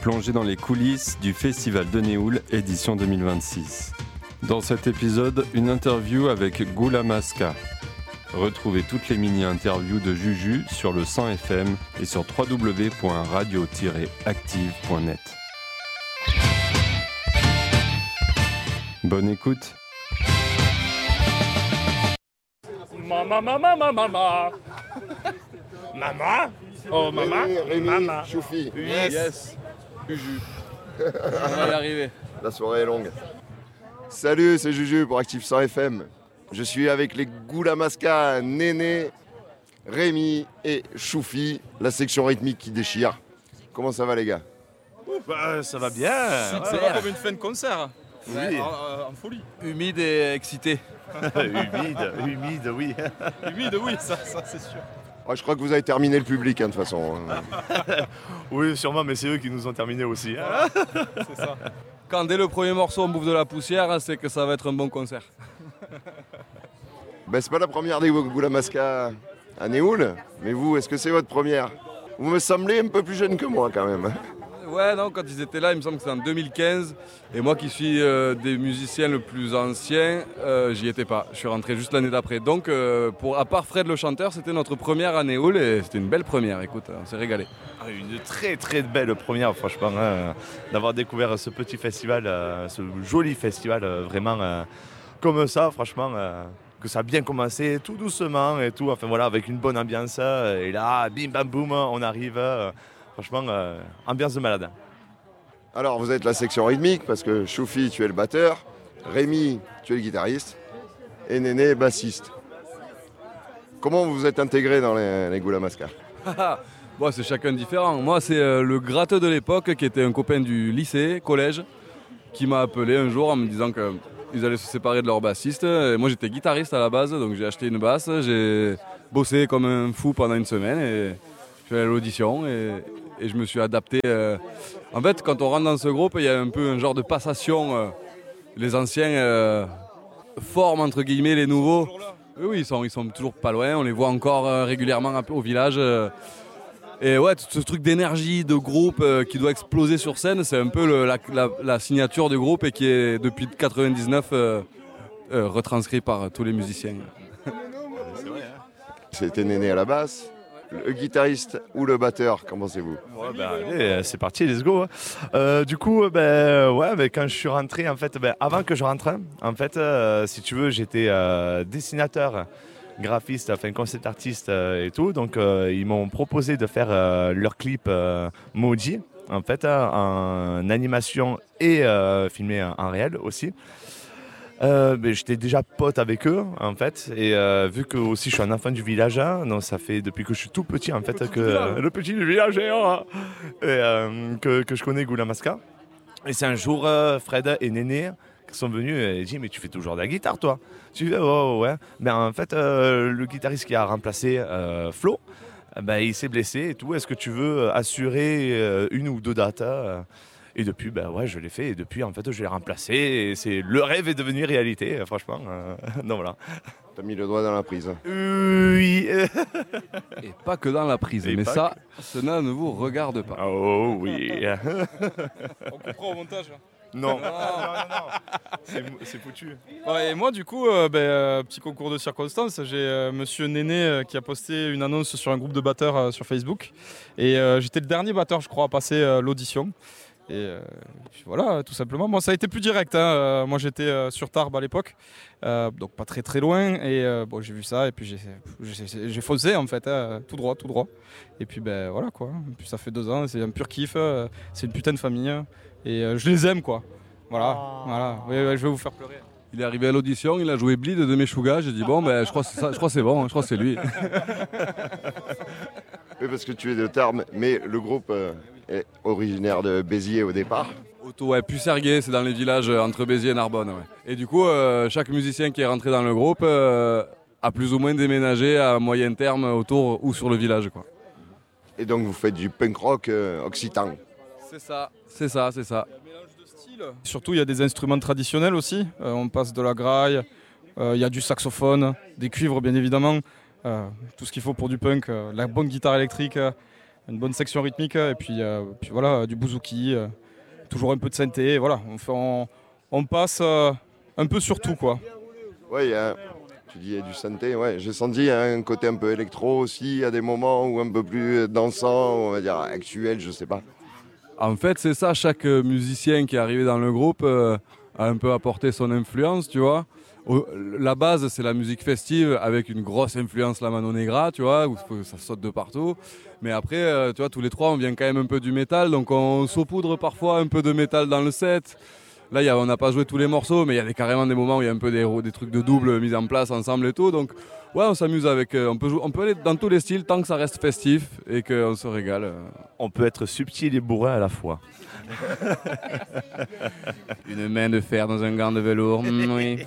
plongez dans les coulisses du Festival de Néoul édition 2026. Dans cet épisode, une interview avec Goula Maska. Retrouvez toutes les mini-interviews de Juju sur le 100 FM et sur www.radio-active.net. Bonne écoute. Maman. Maman. Oh, maman. Rémi, Maman. Choufi. Yes. Juju. On va y arriver. La soirée est longue. Salut, c'est Juju pour Active 100 FM. Je suis avec les Goula Maska, Néné, Rémi et Choufi, la section rythmique qui déchire. Comment ça va les gars? Ça va bien. Super. Ça va comme une fin de concert. Oui. En folie. Humide et excité. Humide, oui. Humide, oui, ça c'est sûr. Ouais, je crois que vous avez terminé le public de toute façon. Oui, sûrement, mais c'est eux qui nous ont terminé aussi. C'est ça. Quand dès le premier morceau on bouffe de la poussière, c'est que ça va être un bon concert. Ben, c'est pas la première des Goula Maska à Néoul, mais vous, est-ce que c'est votre première? Vous me semblez un peu plus jeune que moi quand même. Ouais, non, quand ils étaient là, il me semble que c'était en 2015. Et moi qui suis des musiciens le plus anciens, j'y étais pas. Je suis rentré juste l'année d'après. Donc, à part Fred le chanteur, c'était notre première à Néoul et c'était une belle première. Écoute, on s'est régalé. Une très très belle première, franchement, d'avoir découvert ce petit festival, ce joli festival, vraiment comme ça, franchement. Que ça a bien commencé, tout doucement et tout, enfin voilà, avec une bonne ambiance. Et là, bim bam boum, on arrive. Franchement, ambiance de malade. Alors vous êtes la section rythmique parce que Choufi, tu es le batteur, Rémi, tu es le guitariste et Néné, bassiste. Comment vous vous êtes intégrés dans les Goula Maska? Bon, c'est chacun différent. Moi, c'est le gratteux de l'époque qui était un copain du lycée, collège, qui m'a appelé un jour en me disant qu'ils allaient se séparer de leur bassiste. Et moi, j'étais guitariste à la base, donc j'ai acheté une basse, j'ai bossé comme un fou pendant une semaine et je suis allé à l'audition et je me suis adapté. En fait, quand on rentre dans ce groupe, il y a un peu un genre de passation. Les anciens forment, entre guillemets, les nouveaux. Oui, ils sont toujours pas loin. On les voit encore régulièrement un peu au village. Et ouais, ce truc d'énergie, de groupe qui doit exploser sur scène, c'est un peu la signature du groupe et qui est, depuis 1999, retranscrit par tous les musiciens. C'était Néné à la basse. Le guitariste ou le batteur, qu'en pensez-vous? Ouais, allez, c'est parti, let's go. Du coup, quand je suis rentré, en fait, avant que je rentre, en fait, si tu veux, j'étais dessinateur, graphiste, enfin concept artiste et tout. Donc, ils m'ont proposé de faire leur clip Maudit, en fait, en animation et filmé en réel aussi. J'étais déjà pote avec eux en fait et vu que aussi je suis un enfant du village, donc ça fait depuis que je suis tout petit en fait le petit du village que je connais Goula Maska. Et c'est un jour Fred et Néné qui sont venus et dit mais tu fais toujours de la guitare toi? Tu fais ouais. Mais en fait le guitariste qui a remplacé Flo, il s'est blessé et tout. Est-ce que tu veux assurer une ou deux dates? Et depuis, je l'ai fait. Et depuis, en fait, je l'ai remplacé. Et le rêve est devenu réalité, franchement. Donc voilà. T'as mis le doigt dans la prise. Oui. Et pas que dans la prise. Mais ça, cela ne vous regarde pas. Oh oui. On comprend au montage. Là. Non. C'est foutu. Ouais, et moi, du coup, petit concours de circonstances, j'ai monsieur Néné qui a posté une annonce sur un groupe de batteurs sur Facebook. Et j'étais le dernier batteur, je crois, à passer l'audition. Et puis voilà, tout simplement. Bon, ça a été plus direct. Moi, j'étais sur Tarbes à l'époque, donc pas très très loin. Et j'ai vu ça et puis j'ai foncé en fait, tout droit. Et puis voilà quoi. Et puis ça fait 2 ans, c'est un pur kiff. C'est une putain de famille et je les aime quoi. Voilà. Ouais, je vais vous faire pleurer. Il est arrivé à l'audition, il a joué Bleed de Meshuggah. J'ai dit je crois que c'est ça, je crois que c'est bon, je crois que c'est lui. Oui, parce que tu es de Tarbes, mais le groupe est originaire de Béziers au départ. Pucerguet, c'est dans les villages entre Béziers et Narbonne. Ouais. Et du coup, chaque musicien qui est rentré dans le groupe a plus ou moins déménagé à moyen terme autour ou sur le village, quoi. Et donc vous faites du punk rock occitan. C'est ça. Surtout, il y a des instruments traditionnels aussi. On passe de la graille, il y a du saxophone, des cuivres bien évidemment, tout ce qu'il faut pour du punk, la bonne guitare électrique. une bonne section rythmique et puis voilà, du bouzouki, toujours un peu de synthé. Voilà, on passe un peu sur tout, quoi. Ouais, tu dis il y a du synthé, ouais. J'ai senti un côté un peu électro aussi, à des moments ou un peu plus dansant, on va dire actuel, je sais pas. En fait, c'est ça, chaque musicien qui est arrivé dans le groupe a un peu apporté son influence, tu vois. La base, c'est la musique festive avec une grosse influence la Mano Negra, tu vois, où ça saute de partout. Mais après, tu vois, tous les trois, on vient quand même un peu du métal, donc on saupoudre parfois un peu de métal dans le set. Là, on n'a pas joué tous les morceaux, mais il y a carrément des moments où il y a un peu des trucs de double mis en place ensemble et tout. Donc, ouais, on s'amuse avec. On peut aller dans tous les styles tant que ça reste festif et qu'on se régale. On peut être subtil et bourrin à la fois. Une main de fer dans un gant de velours, oui.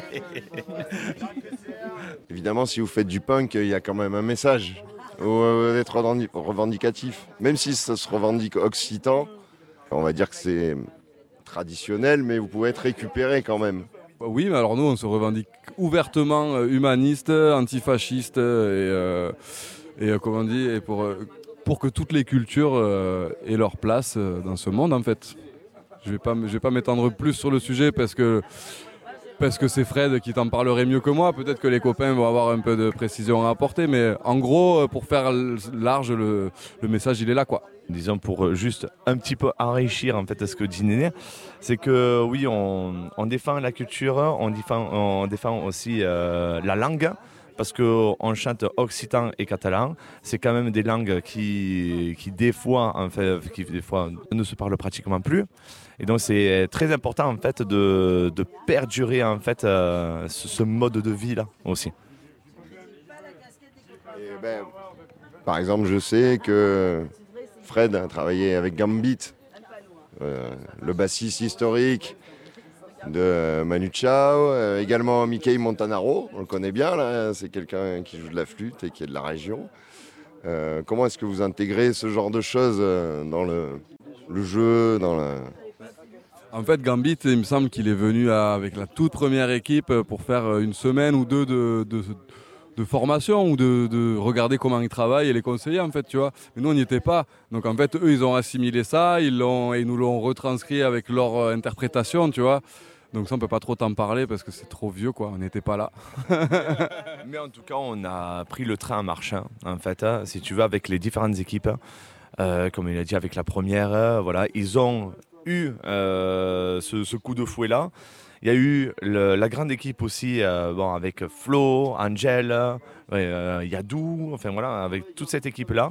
Évidemment, si vous faites du punk, il y a quand même un message. D'être revendicatif. Même si ça se revendique occitan, on va dire que c'est traditionnel, mais vous pouvez être récupéré quand même. Oui, mais alors nous, on se revendique ouvertement humaniste, antifasciste et comment on dit, et pour que toutes les cultures aient leur place dans ce monde, en fait. Je vais pas m'étendre plus sur le sujet parce que c'est Fred qui t'en parlerait mieux que moi. Peut-être que les copains vont avoir un peu de précision à apporter, mais en gros, pour faire large, le message, il est là, quoi. Disons pour juste un petit peu enrichir en fait ce que dit Néné, c'est que oui, on défend la culture, on défend aussi la langue, parce qu'on chante occitan et catalan. C'est quand même des langues qui des fois ne se parlent pratiquement plus. Et donc c'est très important en fait de perdurer en fait ce mode de vie là aussi. Et par exemple, je sais que Fred a travaillé avec Gambit, le bassiste historique de Manu Chao, également Mickey Montanaro, on le connaît bien là, c'est quelqu'un qui joue de la flûte et qui est de la région. Comment est-ce que vous intégrez ce genre de choses dans le jeu, En fait, Gambit, il me semble qu'il est venu avec la toute première équipe pour faire une semaine ou deux de formation ou de regarder comment ils travaillent et les conseiller, en fait, tu vois. Mais nous, on n'y était pas. Donc, en fait, eux, ils ont assimilé ça, ils nous l'ont retranscrit avec leur interprétation, tu vois. Donc ça, on peut pas trop t'en parler parce que c'est trop vieux, quoi. On n'était pas là. Mais en tout cas, on a pris le train en marche, en fait, si tu veux, avec les différentes équipes. Comme il a dit, avec la première, voilà, ils ont eu ce coup de fouet-là. Il y a eu la grande équipe aussi, avec Flo, Angel, Yadou, enfin voilà, avec toute cette équipe-là.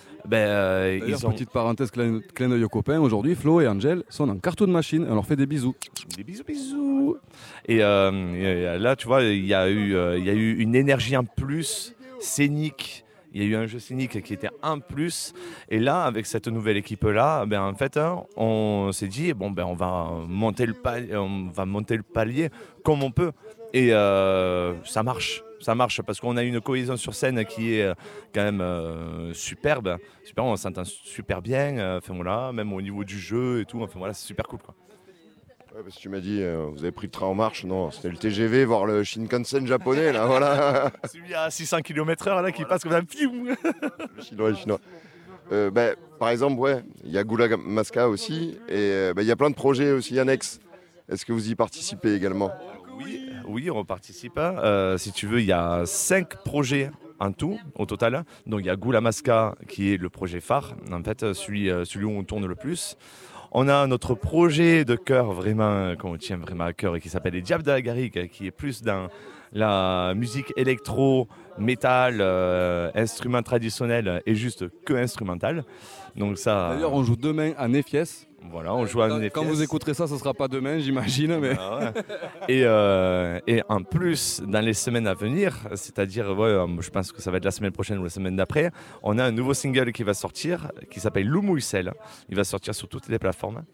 Ils ont... Petite parenthèse, clin d'œil aux copains, aujourd'hui, Flo et Angel sont en Cartoon Machine, on leur fait des bisous. Des bisous. Et là, tu vois, il y a eu une énergie en plus, scénique. Il y a eu un jeu scénique qui était un plus. Et là, avec cette nouvelle équipe-là, en fait, on s'est dit, on va monter le palier comme on peut. Et ça marche. Ça marche parce qu'on a une cohésion sur scène qui est quand même superbe. Super, on s'entend super bien. Voilà, même au niveau du jeu et tout. Enfin, voilà, c'est super cool, quoi. Ouais, parce que tu m'as dit, vous avez pris le train en marche. Non, c'était le TGV, voir le Shinkansen japonais, là, voilà. Celui à 600 km/h, là, qui passe comme un film. Le chinois. Par exemple, ouais, il y a Gula Maska aussi, et il y a plein de projets aussi annexes. Est-ce que vous y participez également ? Oui, on participe. Si tu veux, il y a 5 projets en tout, au total. Donc, il y a Gula Maska, qui est le projet phare, en fait, celui où on tourne le plus. On a notre projet de cœur, vraiment, qu'on tient vraiment à cœur, et qui s'appelle Les Diables de la Garrigue, qui est plus dans la musique électro, métal, instrument traditionnel et juste que instrumental. Donc ça. D'ailleurs, on joue demain à Néfies. Voilà, on joue à Néfies. Quand vous écouterez ça, ce ne sera pas demain, j'imagine. Mais... Ah ouais. Et en plus, dans les semaines à venir, c'est-à-dire, je pense que ça va être la semaine prochaine ou la semaine d'après, on a un nouveau single qui va sortir, qui s'appelle Loumouissel. Il va sortir sur toutes les plateformes.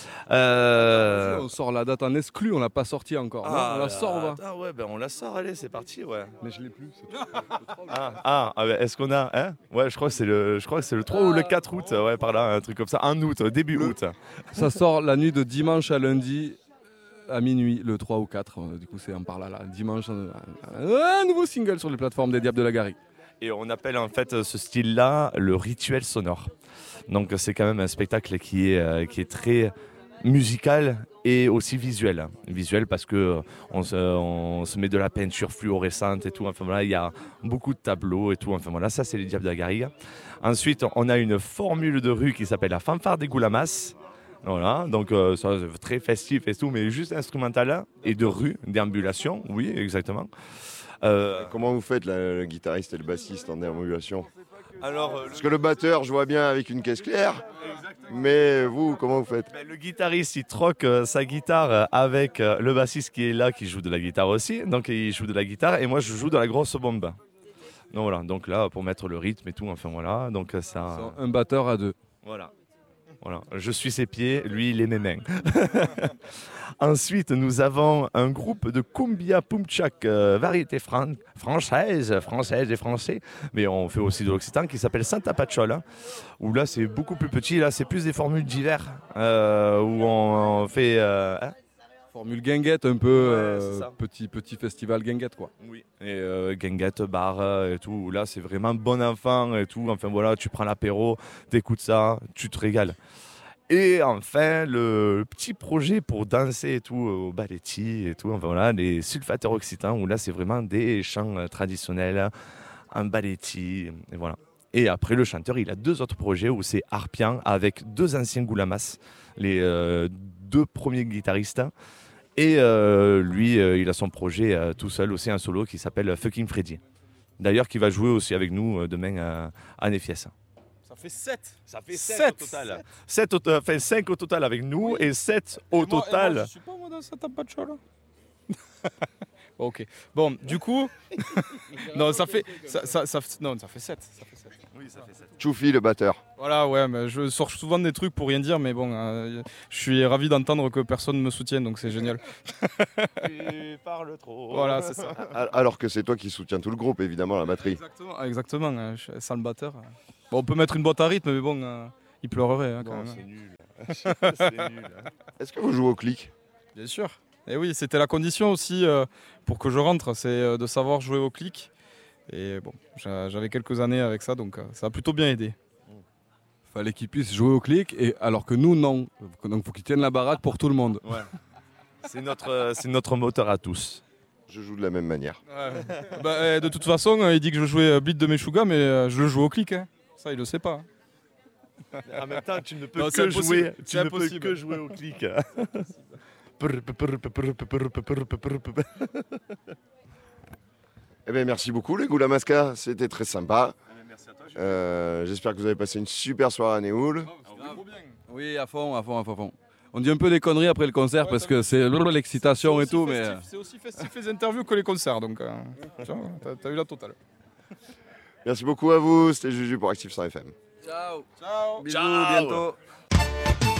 On sort la date en exclu, on l'a pas sorti encore. On la sort, on va. Ah ouais, on la sort, allez, c'est parti, ouais. Mais je l'ai plus. Est-ce qu'on a, ouais, je crois que c'est le 3 ou le 4 août, ouais, par là, un truc comme ça, en août, début août. Ça sort la nuit de dimanche à lundi à minuit, le 3 ou 4. Du coup, c'est en par là, dimanche, un nouveau single sur les plateformes des Diables de la Garrigue. Et on appelle en fait ce style-là le rituel sonore. Donc c'est quand même un spectacle qui est très musical et aussi visuel. Visuel parce que on se met de la peinture fluorescente et tout. Enfin voilà, il y a beaucoup de tableaux et tout. Enfin voilà, ça c'est les Diables de la Garrigue. Ensuite, on a une formule de rue qui s'appelle la fanfare des Goulamas. Voilà, donc ça c'est très festif et tout, mais juste instrumental et de rue, déambulation, oui, exactement. Comment vous faites le guitariste et le bassiste en déambulation? Alors, Parce que le batteur, je vois bien avec une caisse claire, mais vous, comment vous faites? le guitariste, il troque sa guitare avec le bassiste qui est là, qui joue de la guitare aussi. Donc, il joue de la guitare et moi, je joue de la grosse bombe. Donc, voilà. Donc là, pour mettre le rythme et tout, enfin voilà. Donc, ça. Un batteur à deux. Voilà. Voilà. Je suis ses pieds, lui, il est mes mains. Ensuite, nous avons un groupe de cumbia pumchak, variété française et français, mais on fait aussi de l'occitan, qui s'appelle Santa Pachola, où là, c'est beaucoup plus petit. Là, c'est plus des formules d'hiver, où on fait... Formule guinguette, un peu Ouais, c'est ça. petit festival guinguette, quoi. Oui. Et guinguette, bar et tout. Là, c'est vraiment bon enfant et tout. Enfin voilà, tu prends l'apéro, t'écoutes ça, tu te régales. Et enfin, le petit projet pour danser et tout, au balletti et tout. Enfin voilà, les sulfateurs occitans, où là, c'est vraiment des chants traditionnels, un balletti, et voilà. Et après, le chanteur, il a 2 autres projets où c'est Harpian avec 2 anciens Goulamas, les 2 premiers guitaristes. Et lui, il a son projet tout seul, aussi un solo qui s'appelle Fucking Freddy. D'ailleurs, qui va jouer aussi avec nous demain à Nefies. Ça fait 7. Ça fait 7 au total. 5 au total avec nous et 7 au total. Je suis pas moi dans cette apacho là. Bon, ok. Bon, du coup. Non, ça fait. Non, ça fait 7. Oui, ça fait 7. Choufi, le batteur. Voilà, ouais, mais je sors souvent des trucs pour rien dire, mais bon, je suis ravi d'entendre que personne me soutienne, donc c'est génial. Tu parles trop. Voilà, c'est ça. Alors que c'est toi qui soutiens tout le groupe, évidemment, la batterie. Exactement, sans le batteur. Bon, on peut mettre une boîte à rythme, mais bon, il pleurerait hein, quand Non, même. c'est nul. C'est nul. Est-ce que vous jouez au clic? Bien sûr. Et oui, c'était la condition aussi pour que je rentre, c'est de savoir jouer au clic. Et bon, j'avais quelques années avec ça, donc ça a plutôt bien aidé. Fallait qu'ils puissent jouer au clic, et alors que nous, non. Donc faut qu'ils tiennent la baraque pour tout le monde. Ouais. C'est notre moteur à tous. Je joue de la même manière. Ouais. Bah, de toute façon, il dit que je jouais Bleed de Meshuggah, mais je le joue au clic. Hein. Ça, il le sait pas. En même temps, tu ne peux Non, c'est que impossible. jouer. C'est Tu ne peux impossible. que jouer au clic. Eh bien, merci beaucoup, les Goulamasca. C'était très sympa. Merci à toi. J'espère que vous avez passé une super soirée à Néoul. Oui, à fond, à fond, à fond, à fond. On dit un peu des conneries après le concert parce que c'est l'excitation et tout, mais... C'est aussi festif les interviews que les concerts, donc tu vois, t'as eu la totale. Merci beaucoup à vous. C'était Juju pour Active 100 FM. Ciao. Ciao. Bisous, Ciao. bientôt.